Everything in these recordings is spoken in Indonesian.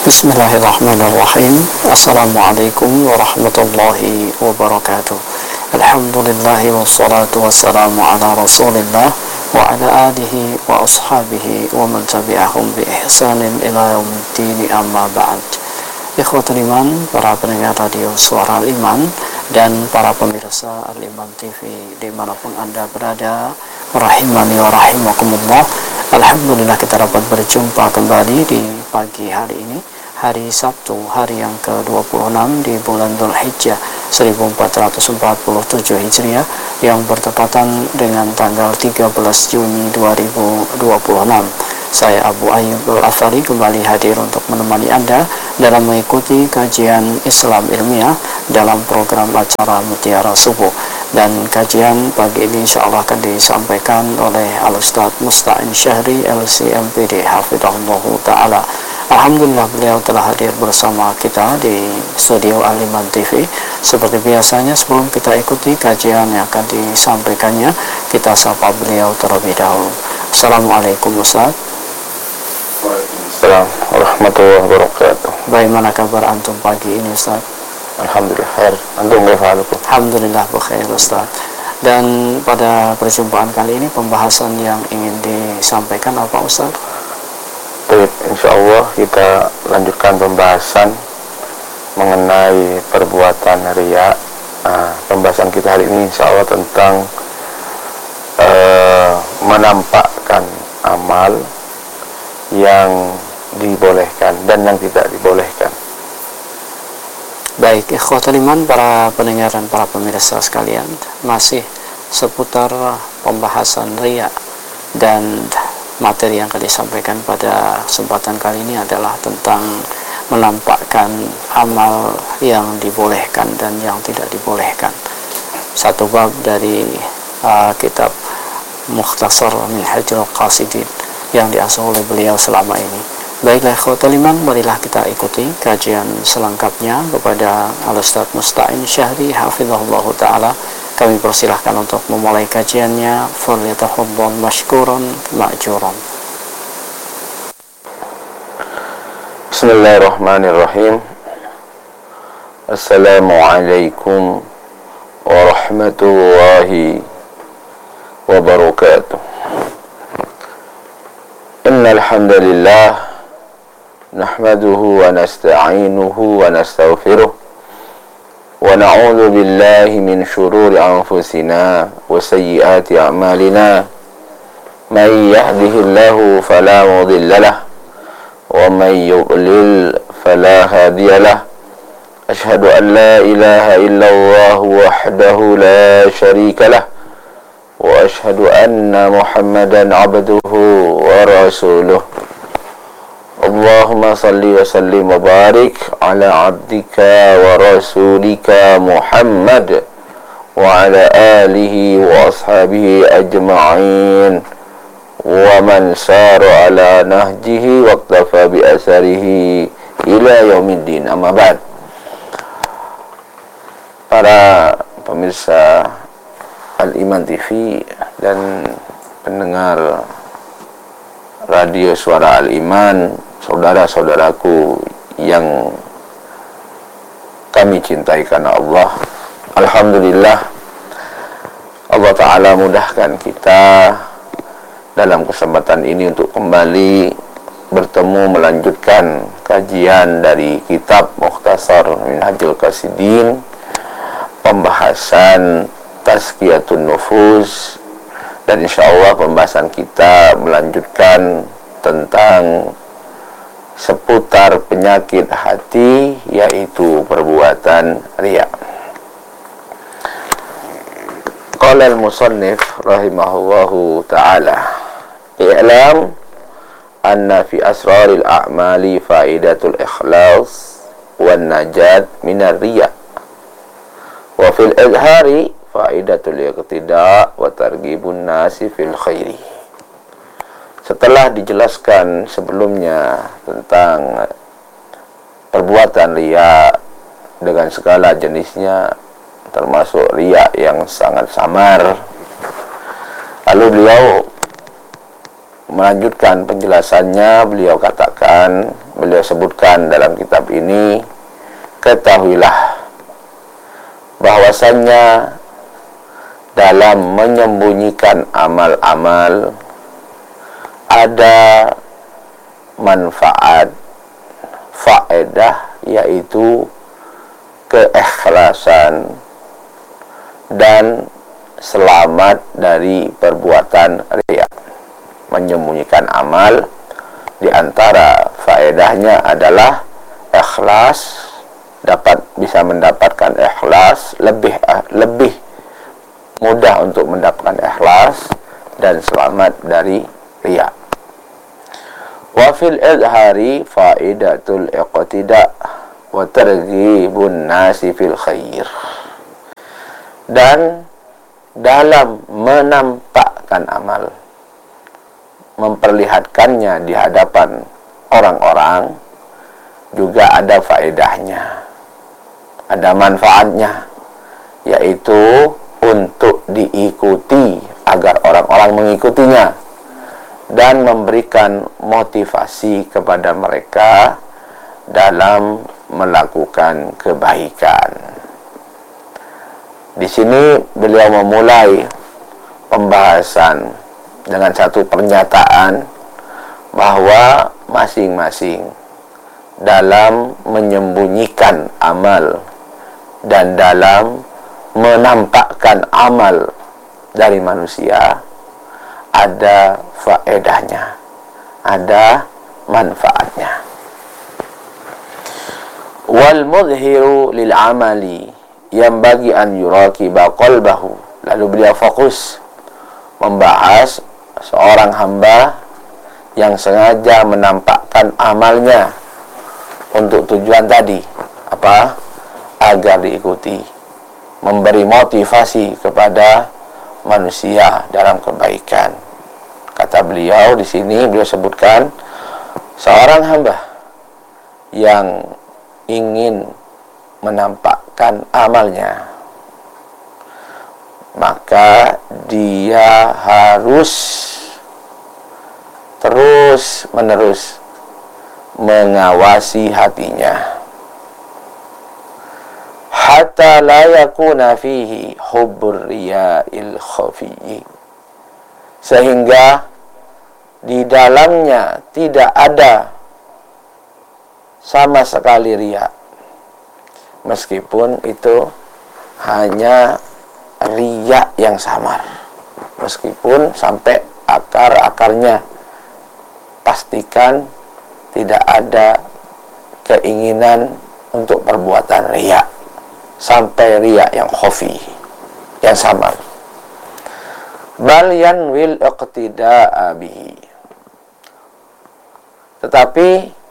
Bismillahirrahmanirrahim. Assalamualaikum warahmatullahi wabarakatuh. Alhamdulillahi wassalatu wassalamu ala rasulillah wa ala alihi wa ashabihi wa man tabi'ahum bi ihsanin ila yaumiddin, amma ba'd. Ikhwatul iman, para pendengar radio Suara Al-Iman dan para pemirsa Al-Iman TV dimanapun Anda berada, rahimani wa rahimakumullah. Alhamdulillah kita dapat berjumpa kembali di pagi hari ini, hari Sabtu, hari yang ke-26 di bulan Dzulhijjah 1447 Hijriah, yang bertepatan dengan tanggal 13 Juni 2026. Saya Abu Ayyub Al-Afari kembali hadir untuk menemani Anda dalam mengikuti kajian Islam ilmiah dalam program acara Mutiara Subuh. Dan kajian pagi ini insyaallah akan disampaikan oleh Al-Ustaz Musta'in Syahri LCMPD Hafidhahullah Ta'ala. Alhamdulillah beliau telah hadir bersama kita di studio Al-Iman TV. Seperti biasanya, sebelum kita ikuti kajian yang akan disampaikannya, kita sapa beliau terlebih dahulu. Assalamualaikum Ustaz. Waalaikumsalam warahmatullahi wabarakatuh. Bagaimana kabar antum pagi ini Ustaz? Alhamdulillah khair. Antum bagaimana? Alhamdulillah bukhair Ustaz. Dan pada perjumpaan kali ini pembahasan yang ingin disampaikan apa Ustaz? Baik, insyaallah kita lanjutkan pembahasan mengenai perbuatan riya. Pembahasan kita hari ini insyaallah tentang menampakkan amal yang dibolehkan dan yang tidak dibolehkan. Baik, ikhwatul iman, para pendengar dan para pemirsa sekalian, masih seputar pembahasan riya, dan materi yang akan disampaikan pada kesempatan kali ini adalah tentang menampakkan amal yang dibolehkan dan yang tidak dibolehkan. Satu bab dari kitab Mukhtasar Minhajul Qasidin yang diasuh oleh beliau selama ini. Baiklah ikhwatul iman, marilah kita ikuti kajian selengkapnya kepada Al-Ustaz Musta'in Syahri Hafidhahullah Ta'ala. Kami persilahkan untuk memulai kajiannya. Falyatafaddal mashkuran ma'juran. Bismillahirrahmanirrahim. Assalamualaikum warahmatullahi wabarakatuh. Innal hamdalillah nahmaduhu wa nasta'inuhu wa nastaghfiruh wa na'udzu billahi min shururi anfusina wa sayyiati a'malina. May yahdihillahu fala mudilla lahu wa may yudlil fala hadiya lahu. Ashhadu an la ilaha illallah wahdahu la syarika lahu wa ashhadu anna Muhammadan abduhu wa rasuluh. Allahumma salli wa sallim wa barik ala abdika wa rasulika Muhammad wa ala alihi wa ashabihi ajma'in wa man sara ala nahjihi wa iktafa bi asarihi ila yaumiddin, amma ba'd. Para pemirsa Al-Iman TV dan pendengar radio Suara Al-Iman, saudara-saudaraku yang kami cintai karena Allah, alhamdulillah Allah Ta'ala mudahkan kita dalam kesempatan ini untuk kembali bertemu melanjutkan kajian dari kitab Mukhtasar Minhajul Qasidin, pembahasan Tazkiyatun Nufus, dan insyaallah pembahasan kita melanjutkan tentang seputar penyakit hati, yaitu perbuatan riya. Qala al-musannif rahimahullahu ta'ala, i'lam anna fi asraril a'mali faidatul ikhlas wan najat minar riya wa fil izhari faidatul iqtida wa targhibun nasi fil khairi. Setelah dijelaskan sebelumnya tentang perbuatan riya dengan segala jenisnya, termasuk riya yang sangat samar, lalu beliau melanjutkan penjelasannya. Beliau katakan beliau sebutkan dalam kitab ini, ketahuilah bahwasannya dalam menyembunyikan amal-amal ada manfaat, faedah, yaitu keikhlasan dan selamat dari perbuatan riya. Menyembunyikan amal, di antara faedahnya adalah ikhlas, bisa mendapatkan ikhlas, lebih mudah untuk mendapatkan ikhlas dan selamat dari riya. Wa fil izhari faidatul iqtida wa targhibun nasi fil khair. Dan dalam menampakkan amal, memperlihatkannya di hadapan orang-orang, juga ada faedahnya, ada manfaatnya, yaitu untuk diikuti agar orang-orang mengikutinya dan memberikan motivasi kepada mereka dalam melakukan kebaikan. Di sini beliau memulai pembahasan dengan satu pernyataan bahwa masing-masing dalam menyembunyikan amal dan dalam menampakkan amal dari manusia ada faedahnya, ada manfaatnya. Wal mudhiru lil amali yanbaghi an yuraqiba qalbahu. Lalu beliau fokus membahas seorang hamba yang sengaja menampakkan amalnya untuk tujuan tadi, apa? Agar diikuti, memberi motivasi kepada manusia dalam kebaikan. Kata beliau di sini, beliau sebutkan seorang hamba yang ingin menampakkan amalnya, maka dia harus terus-menerus mengawasi hatinya, hatta la yakuna fihi hubbur riya'il khafiyyi, sehingga di dalamnya tidak ada sama sekali riya, meskipun itu hanya riya yang samar, meskipun sampai akar-akarnya, pastikan tidak ada keinginan untuk perbuatan riya, sampai riya yang khafi, yang samar. Bal yanwil iqtida'a bihi, tetapi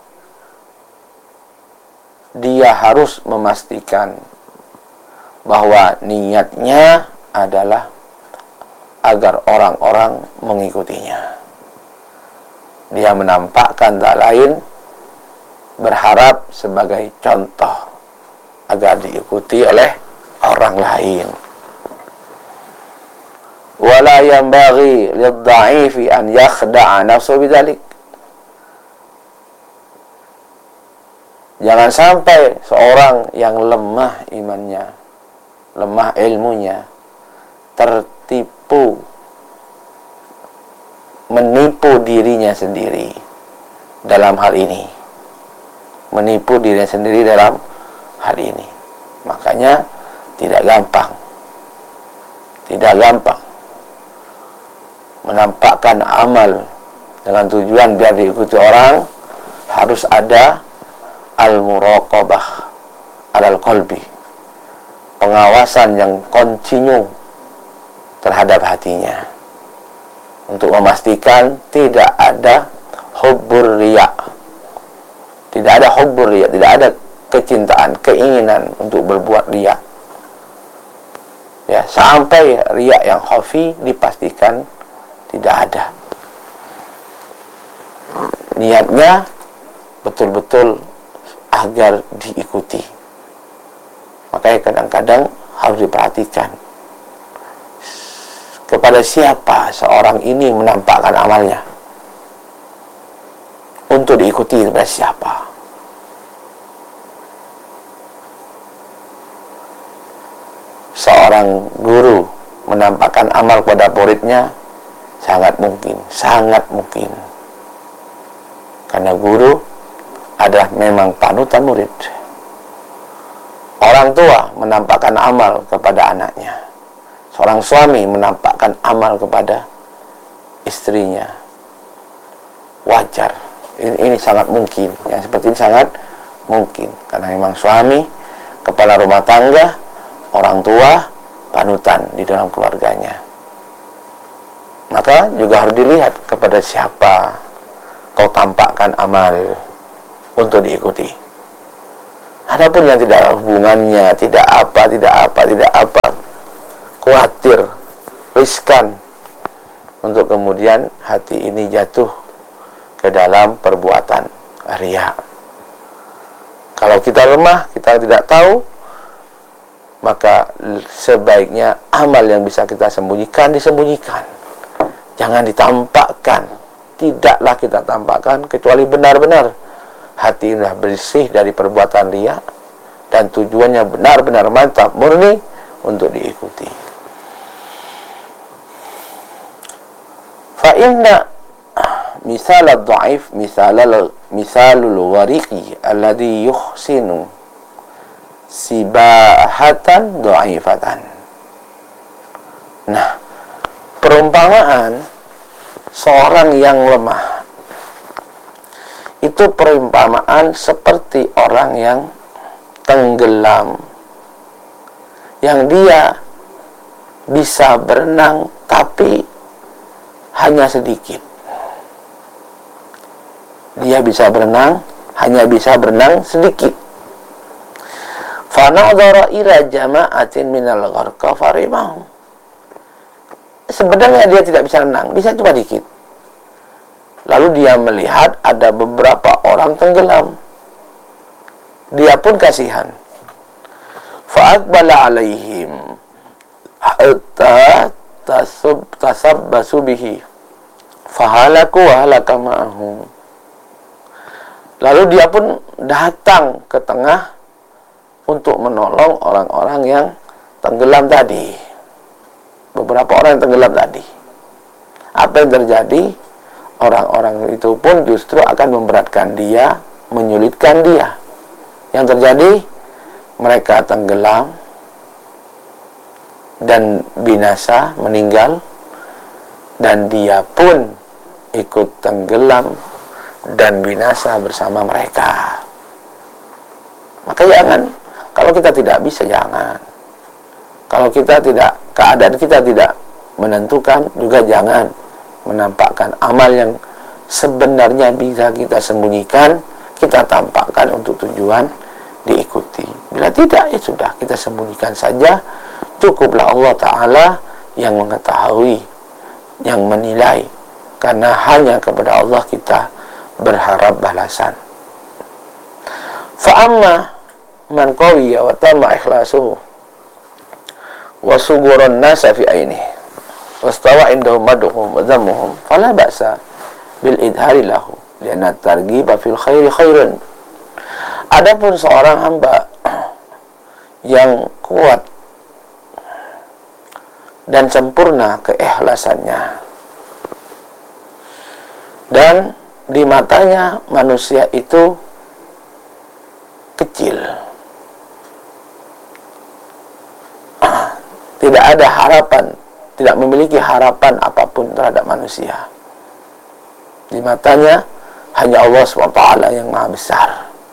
dia harus memastikan bahwa niatnya adalah agar orang-orang mengikutinya. Dia menampakkan tak lain berharap sebagai contoh agar diikuti oleh orang lain. Wala yanbaghi lidh-dha'ifi an yakhda'a nafsuhu bidzalik. Jangan sampai seorang yang lemah imannya, lemah ilmunya, tertipu, menipu dirinya sendiri dalam hal ini. Menipu dirinya sendiri dalam hal ini. Makanya tidak gampang menampakkan amal dengan tujuan biar diikuti orang. Harus ada al-muraqabah alal qalbi, pengawasan yang kontinu terhadap hatinya, untuk memastikan tidak ada hubbur riya, tidak ada kecintaan, keinginan untuk berbuat riya. Ya, sampai riya yang khafi dipastikan tidak ada. Niatnya betul-betul agar diikuti. Makanya kadang-kadang harus diperhatikan kepada siapa seorang ini menampakkan amalnya, untuk diikuti kepada siapa. menampakkan amal kepada muridnya? Sangat mungkin, sangat mungkin. Karena guru adalah memang panutan murid. Orang tua menampakkan amal kepada anaknya. Seorang suami menampakkan amal kepada istrinya. Wajar. Ini sangat mungkin. Yang seperti ini sangat mungkin. Karena memang suami, kepala rumah tangga, orang tua, panutan di dalam keluarganya. Maka juga harus dilihat kepada siapa kau tampakkan amal untuk diikuti. Adapun yang tidak ada hubungannya, tidak apa, khawatir, riskan untuk kemudian hati ini jatuh ke dalam perbuatan riya. Kalau kita lemah, kita tidak tahu, maka sebaiknya amal yang bisa kita sembunyikan, disembunyikan. Jangan ditampakkan. Tidaklah kita tampakkan kecuali benar-benar hati sudah bersih dari perbuatan riya dan tujuannya benar-benar mantap, murni untuk diikuti. Fa inna misal ad-dha'if misalul wariqi alladhi yuhsinu sibahatan dha'ifatan. Nah, perumpamaan seorang yang lemah itu perumpamaan seperti orang yang tenggelam, yang dia bisa berenang tapi hanya sedikit. Dia bisa berenang, hanya bisa berenang sedikit. Fa nadhara ila jama'atin minal gharqa farimahum. Sebenarnya dia tidak bisa renang, bisa cuma dikit. Lalu dia melihat ada beberapa orang tenggelam. Dia pun kasihan. Fa'aqbala alaihim hatta tasabbasu bihi fahalaku wa halaka ma'ahum. Lalu dia pun datang ke tengah untuk menolong orang-orang yang tenggelam tadi. Beberapa orang yang tenggelam tadi. Apa yang terjadi? Orang-orang itu pun justru akan memberatkan dia, menyulitkan dia. Yang terjadi, mereka tenggelam dan binasa, meninggal, dan dia pun ikut tenggelam dan binasa bersama mereka. Maka jangan, kalau kita tidak bisa, jangan. Kalau kita tidak, keadaan kita tidak menentukan, juga jangan menampakkan amal yang sebenarnya bisa kita sembunyikan, kita tampakkan untuk tujuan diikuti. Bila tidak, ya sudah, kita sembunyikan saja. Cukuplah Allah Ta'ala yang mengetahui, yang menilai. Karena hanya kepada Allah kita berharap balasan. Fa'amma man qawiya wa tamma ikhlasuhu wa suguran nasa fi ainihi wastawa indahum madhuhum wa dhammuhum fala ba'sa bil idhari lahu lianna targhiba fil khairi khairun. Adapun seorang hamba yang kuat dan sempurna keikhlasannya dan di matanya manusia itu kecil, tidak ada harapan, tidak memiliki harapan apapun terhadap manusia. Di matanya hanya Allah SWT yang maha besar.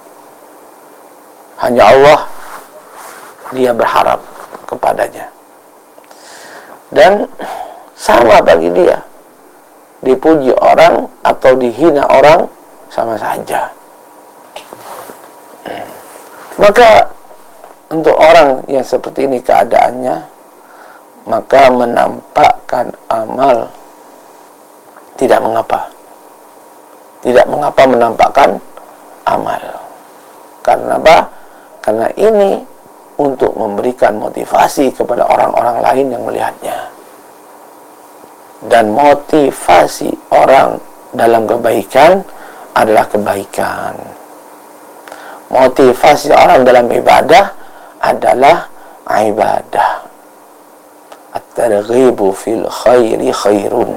Hanya Allah dia berharap kepadanya. Dan sama bagi dia, dipuji orang atau dihina orang sama saja. Maka untuk orang yang seperti ini keadaannya, maka menampakkan amal tidak mengapa. Tidak mengapa menampakkan amal. Karena apa? Karena ini untuk memberikan motivasi kepada orang-orang lain yang melihatnya. Dan motivasi orang dalam kebaikan adalah kebaikan. Motivasi orang dalam ibadah adalah ibadah. at-targhibu fil khairi khairun.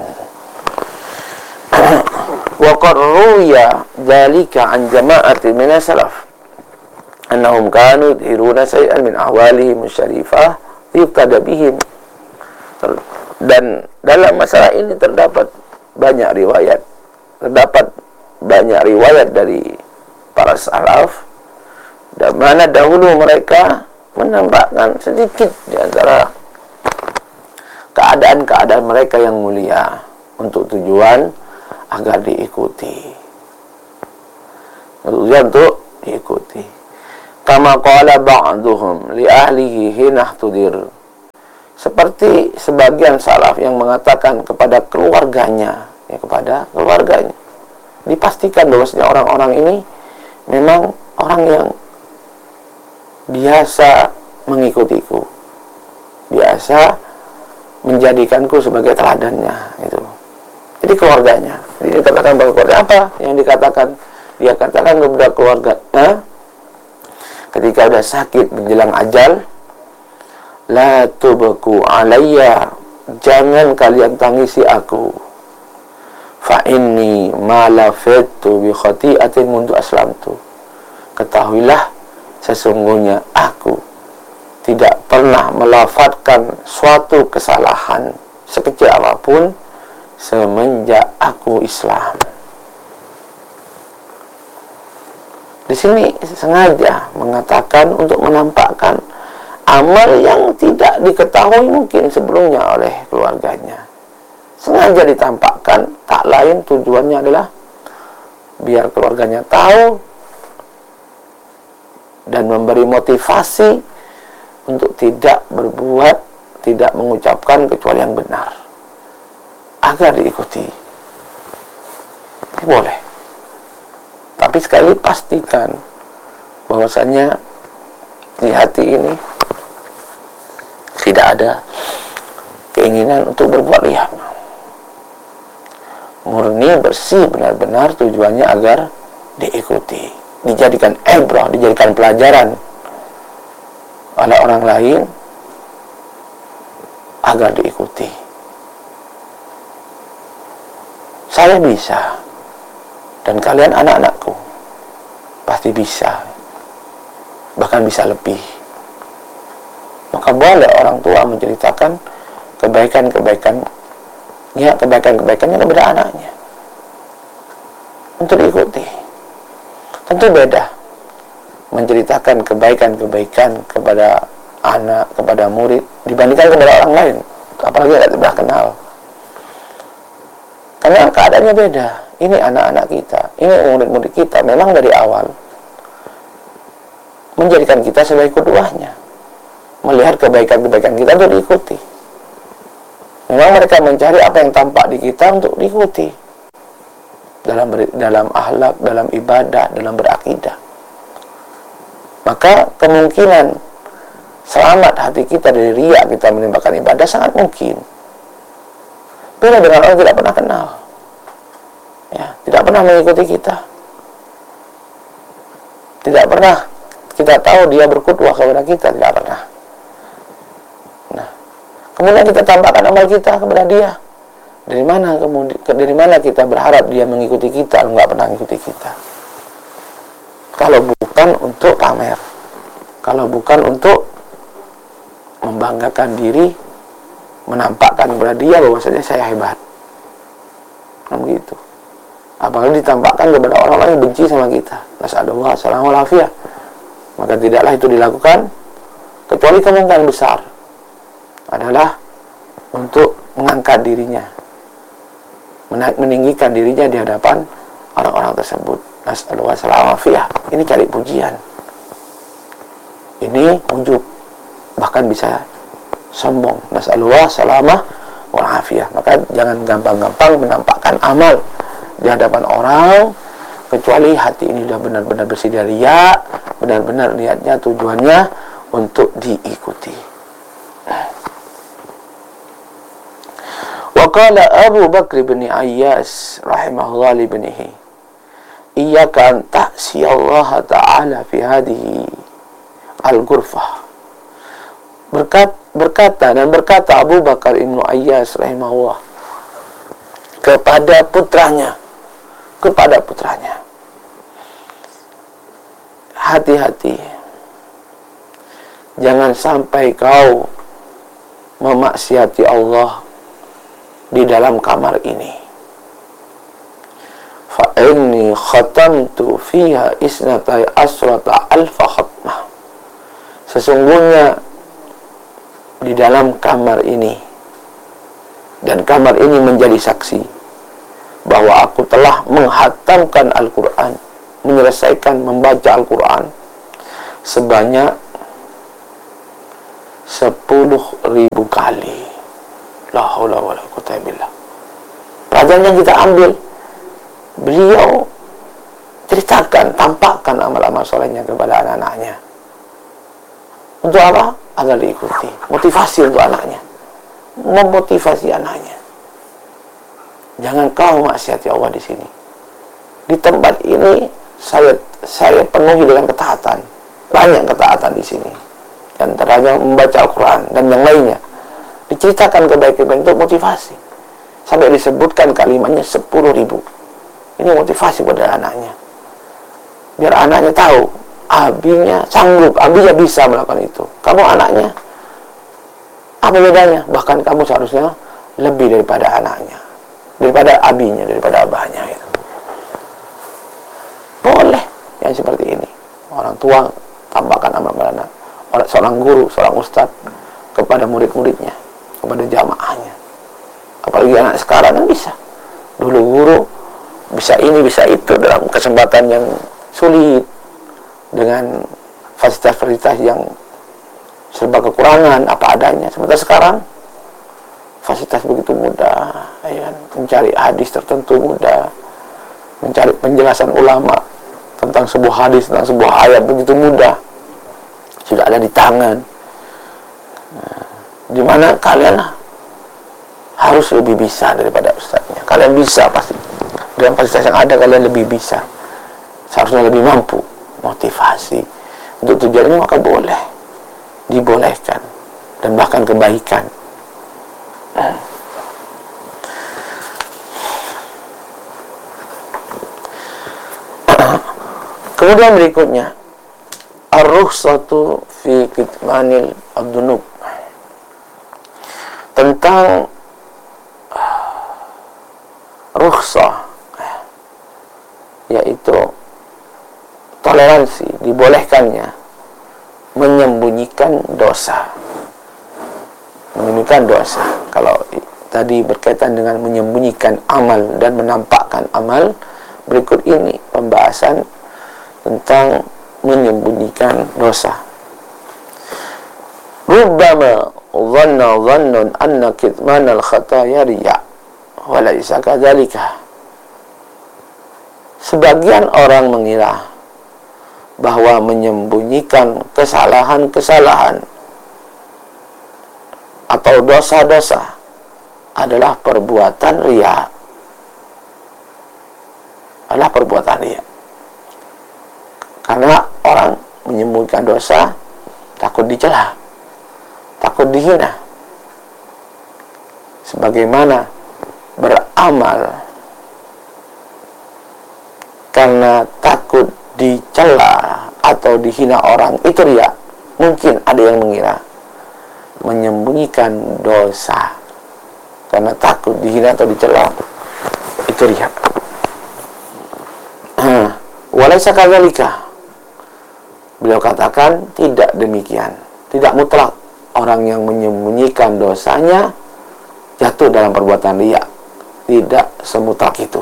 Wa qad ruwiya dzalika an jama'atin min as-salaf annahum kanu yudhiruna shay'an min ahwalihim syarifah yuqtada bihim. Dan dalam masalah ini terdapat banyak riwayat dari para salaf, dan mana dahulu mereka menampakkan sedikit di antara keadaan-keadaan mereka yang mulia untuk tujuan agar diikuti. Tujuan untuk diikuti. Kama qala ba'duhum li ahlihi hina tudir. Seperti sebagian salaf yang mengatakan kepada keluarganya, dipastikan bahwasanya orang-orang ini memang orang yang biasa mengikutiku, biasa menjadikanku sebagai teladannya, itu. Jadi keluarganya. Jadi dikatakan bahwa keluarga apa yang dikatakan? Dia katakan kepada keluarga, ketika sudah sakit menjelang ajal, la tubku alayya, jangan kalian tangisi aku. Fa inni ma lafatu bi khati'atin mundu aslamtu. Ketahuilah, sesungguhnya aku tidak pernah melafadzkan suatu kesalahan sekecil apapun semenjak aku Islam. Di sini sengaja mengatakan untuk menampakkan amal yang tidak diketahui mungkin sebelumnya oleh keluarganya. Sengaja ditampakkan, tak lain tujuannya adalah biar keluarganya tahu dan memberi motivasi untuk tidak berbuat, tidak mengucapkan kecuali yang benar, agar diikuti. Boleh, tapi sekali pastikan bahwasanya di hati ini tidak ada keinginan untuk berbuat riya. Murni, bersih, benar-benar tujuannya agar diikuti, dijadikan ibrah, dijadikan pelajaran oleh orang lain agar diikuti. Saya bisa, dan kalian anak-anakku pasti bisa, bahkan bisa lebih. Maka boleh orang tua menceritakan kebaikan-kebaikannya kepada anaknya untuk diikuti. Tentu beda menceritakan kebaikan-kebaikan kepada anak, kepada murid dibandingkan kepada orang lain, apalagi tidak pernah kenal. Karena keadaannya beda. Ini anak-anak kita, ini murid-murid kita, memang dari awal menjadikan kita sebagai keduanya, melihat kebaikan-kebaikan kita untuk diikuti. Memang mereka mencari apa yang tampak di kita untuk diikuti dalam akhlak, dalam ibadah, dalam berakidah. Maka kemungkinan selamat hati kita dari riya kita menimbulkan ibadah sangat mungkin. Beda dengan orang tidak pernah kenal, ya, tidak pernah mengikuti kita, tidak pernah kita tahu dia berkhutbah kepada kita, tidak pernah. Nah, kemudian kita tampakkan amal kita kepada dia. Dari mana kita berharap dia mengikuti kita, nggak pernah mengikuti kita? Kalau bukan untuk pamer, kalau bukan untuk membanggakan diri, menampakkan kepada dia bahwasanya saya hebat, nah begitu. Apalagi ditampakkan kepada orang-orang yang benci sama kita, nasallallahu alaihi wasallam, maka tidaklah itu dilakukan kecuali kemungkinan besar adalah untuk mengangkat dirinya, meninggikan dirinya di hadapan orang-orang tersebut. Nasallallahu alaihi wasallam, ini cari pujian, ini ujub, bahkan bisa sombong. Nasallallahu alaihi wasallam. Maka jangan gampang-gampang menampakkan amal di hadapan orang kecuali hati ini sudah benar-benar bersih dari riya, benar-benar niatnya, tujuannya untuk diikuti. Wa qala Abu Bakr bin Ayyas rahimahullah li ibnihi, iyyaka an ta'si Allah ta'ala fi hadhihi al-ghurfah. berkata Abu Bakar Ibnu Ayyas rahimahullah kepada putranya, hati-hati, jangan sampai kau memaksiati Allah di dalam kamar ini. Fa inni khatamtu fiha isnatai asrata alfa khatmah. Sesungguhnya di dalam kamar ini, dan kamar ini menjadi saksi bahwa aku telah menghatamkan Al-Quran, menyelesaikan membaca Al-Quran sebanyak 10.000 kali. La haula wala quwwata illa billah. Pelajaran yang kita ambil, beliau ceritakan, tampakkan amal-amal solehnya kepada anak-anaknya. Untuk apa? Agar diikuti. Motivasi untuk anaknya, memotivasi anaknya. Jangan kau maksiati Allah di sini. Di tempat ini saya penuhi dengan ketaatan. Banyak ketaatan di sini. Dan terhadap membaca Al-Quran dan yang lainnya. Diceritakan kebaikan untuk motivasi. Sampai disebutkan kalimatnya 10.000. Ini motivasi pada anaknya. Biar anaknya tahu, abinya sanggup, abinya bisa melakukan itu. Kamu anaknya, apa bedanya? Bahkan kamu seharusnya lebih daripada anaknya, daripada abinya, daripada abahnya gitu. Boleh yang seperti ini. Orang tua tambahkan amal anak. Seorang guru, seorang ustadz kepada murid-muridnya, kepada jamaahnya. Apalagi anak sekarang kan bisa. Dulu guru bisa ini, bisa itu dalam kesempatan yang sulit, dengan fasilitas-fasilitas yang serba kekurangan, apa adanya. Sementara sekarang fasilitas begitu mudah, ya kan? Mencari hadis tertentu mudah, mencari penjelasan ulama tentang sebuah hadis, tentang sebuah ayat begitu mudah, sudah ada di tangan. Di mana kalian harus lebih bisa daripada ustaznya. Kalian bisa pasti. Dengan fasilitas yang ada kalian lebih bisa. Seharusnya lebih mampu. Motivasi untuk tujuan ini maka boleh, dibolehkan, dan bahkan kebaikan. Kemudian berikutnya, ar-rukhsatu fi kitmanil ad-dunub, tentang rukhsah, yaitu toleransi, dibolehkannya menyembunyikan dosa. Menyembunyikan dosa. Kalau tadi berkaitan dengan menyembunyikan amal dan menampakkan amal, berikut ini pembahasan tentang menyembunyikan dosa. Rubbama dhanna dhannun anna kitmanal khataya riya wa laisa kadzalika. Sebagian orang mengira bahwa menyembunyikan kesalahan-kesalahan atau dosa-dosa adalah perbuatan riya. Adalah perbuatan riya. Karena orang menyembunyikan dosa takut dicela, takut dihina. Sebagaimana beramal karena takut dicela atau dihina orang itu riya. Mungkin ada yang mengira menyembunyikan dosa karena takut dihina atau dicela itu riya. Walaysa kadzalika. Beliau katakan tidak demikian, tidak mutlak orang yang menyembunyikan dosanya jatuh dalam perbuatan riya. Tidak semutlak itu.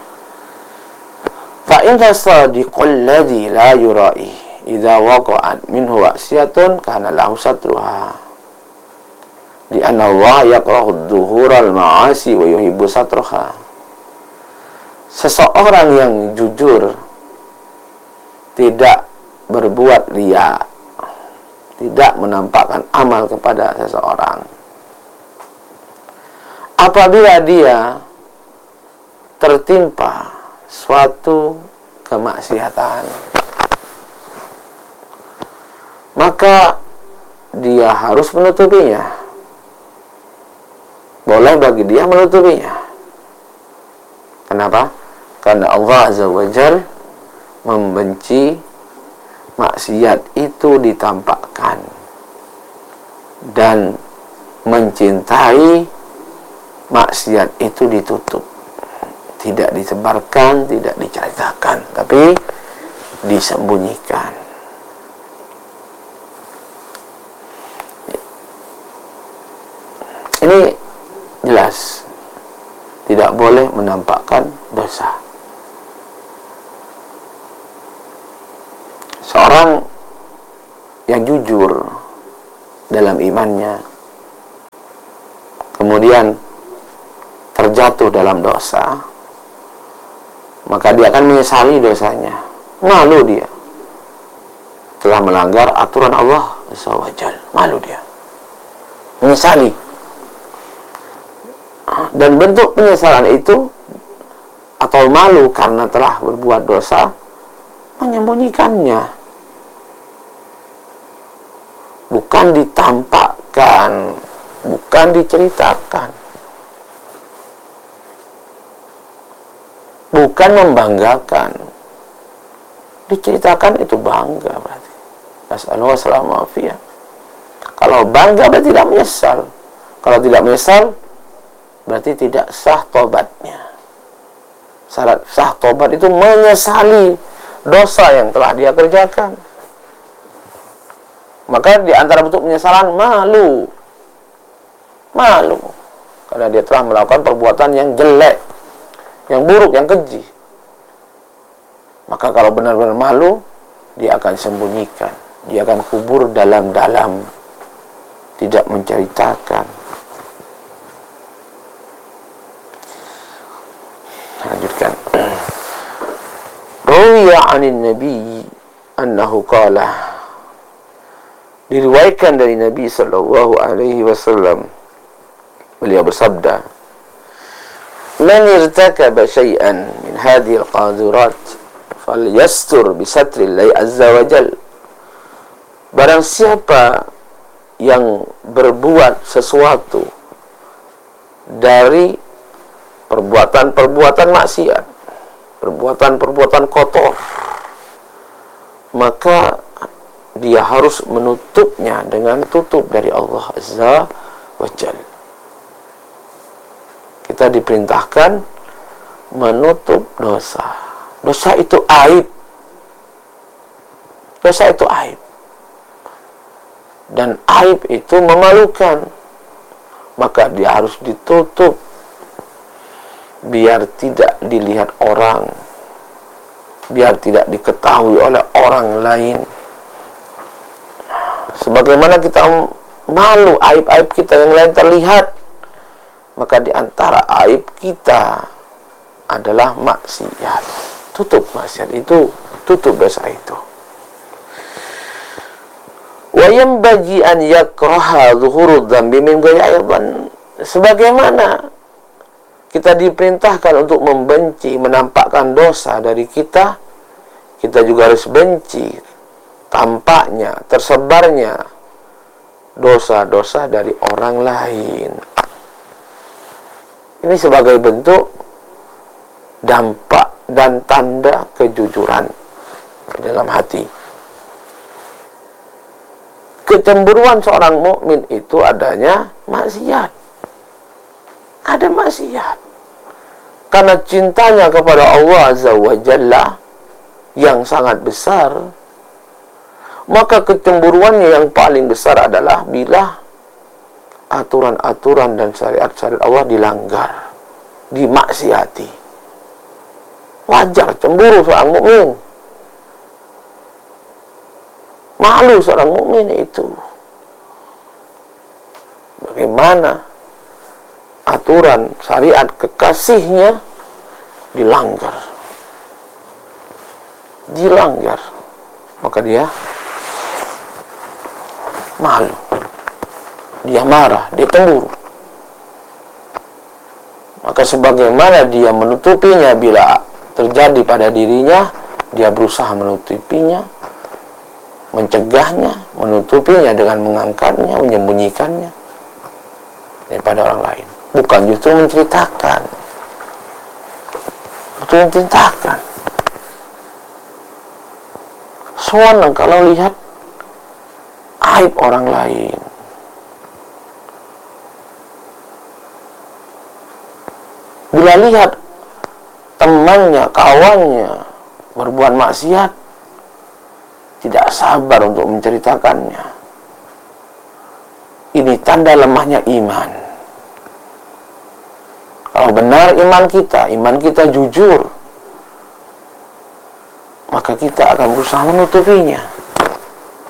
Fa in tasadiqul ladzi la yura'i idza waqa'at minhu wa'siyatun kana lahu satruha. Di anna Allah yakrahu dhuhural ma'asi wa yuhibbu satruha. Seseorang yang jujur, tidak berbuat riya, tidak menampakkan amal kepada seseorang, apabila dia tertimpa suatu kemaksiatan, maka dia harus menutupinya. Boleh bagi dia menutupinya. Kenapa? Karena Allah Azza wa Jalla membenci maksiat itu ditampakkan dan mencintai maksiat itu ditutup. Tidak disebarkan, tidak diceritakan, tapi disembunyikan. Ini jelas tidak boleh menampakkan dosa. Seorang yang jujur dalam imannya, kemudian terjatuh dalam dosa, maka dia akan menyesali dosanya. Malu dia telah melanggar aturan Allah SWT. Malu dia, menyesali. Dan bentuk penyesalan itu atau malu karena telah berbuat dosa, menyembunyikannya, bukan ditampakkan, bukan diceritakan, bukan membanggakan. Diceritakan itu bangga berarti. Nasallahu alaihi. Kalau bangga berarti tidak menyesal. Kalau tidak menyesal berarti tidak sah tobatnya. Syarat sah tobat itu menyesali dosa yang telah dia kerjakan. Maka di antara bentuk penyesalan malu. Malu karena dia telah melakukan perbuatan yang jelek, yang buruk, yang keji. Maka kalau benar-benar malu, dia akan sembunyikan, dia akan kubur dalam-dalam, tidak menceritakan. Lanjutkan. Ruwiya 'anin Nabi annahu qala, diriwayatkan dari Nabi sallallahu alaihi wasallam, beliau bersabda, man irtakaba syai'an min hadhihi al-qadhirat falyastur bi satrillahi azza wa jal. Barang siapa yang berbuat sesuatu dari perbuatan-perbuatan maksiat, perbuatan-perbuatan kotor, maka dia harus menutupnya dengan tutup dari Allah azza wa jal. Kita diperintahkan menutup dosa. Dosa itu aib. Dosa itu aib. Dan aib itu memalukan. Maka dia harus ditutup biar tidak dilihat orang, biar tidak diketahui oleh orang lain. Sebagaimana kita malu aib-aib kita yang lain terlihat, maka di antara aib kita adalah maksiat. Tutup maksiat itu, tutup dosa itu. Wa yanbaghi an yakraha zuhurud dzambi min ghairi aidan. Sebagaimana kita diperintahkan untuk membenci menampakkan dosa dari kita, kita juga harus benci tampaknya, tersebarnya dosa-dosa dari orang lain. Ini sebagai bentuk dampak dan tanda kejujuran dalam hati. Kecemburuan seorang mukmin itu adanya maksiat. Ada maksiat. Karena cintanya kepada Allah Azza wa Jalla yang sangat besar, maka kecemburuannya yang paling besar adalah bila aturan-aturan dan syariat-syariat Allah dilanggar, dimaksiati. Wajar cemburu seorang mukmin. Malu seorang mukmin itu. Bagaimana aturan syariat kekasihnya dilanggar. Maka dia malu. Dia marah, dia cemburu. Maka sebagaimana dia menutupinya bila terjadi pada dirinya, dia berusaha menutupinya, mencegahnya, menutupinya dengan mengangkatnya, menyembunyikannya daripada orang lain. Bukan justru menceritakan. Betul menceritakan. Senang kalau lihat aib orang lain. Bila lihat temannya, kawannya berbuat maksiat, tidak sabar untuk menceritakannya. Ini tanda lemahnya iman. Kalau benar iman kita jujur, maka kita akan berusaha menutupinya.